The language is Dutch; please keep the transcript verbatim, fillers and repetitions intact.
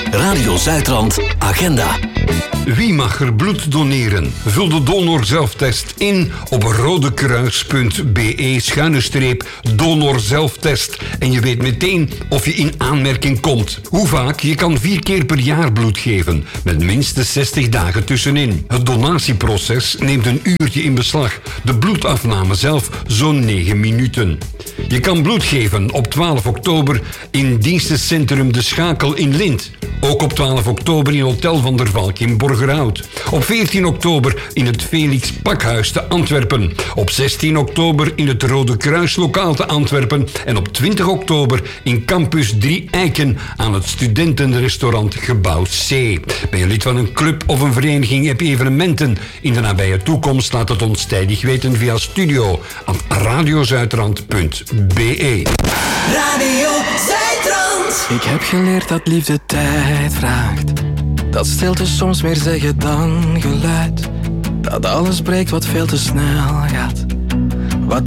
Radio Zuidrand Agenda. Wie mag er bloed doneren? Vul de donorzelftest in op rodekruis.be schuine streep donorzelftest en je weet meteen of je in aanmerking komt. Hoe vaak? Je kan vier keer per jaar bloed geven, met minstens zestig dagen tussenin. Het donatieproces neemt een uurtje in beslag. De bloedafname zelf zo'n negen minuten. Je kan bloed geven op twaalf oktober in dienstencentrum De Schakel in Lint. Ook op twaalf oktober in Hotel van der Valk in Borgerhout. Op veertien oktober in het Felix Pakhuis te Antwerpen. Op zestien oktober in het Rode Kruislokaal te Antwerpen. En op twintig oktober in Campus drie Eiken aan het studentenrestaurant Gebouw C. Ben je lid van een club of een vereniging, heb je evenementen in de nabije toekomst? Laat het ons tijdig weten via studio aan radiozuidrand punt be. Radio Zuidrand. Ik heb geleerd dat liefde tijd vraagt. Dat stilte soms meer zeggen dan geluid. Dat alles breekt wat veel te snel gaat.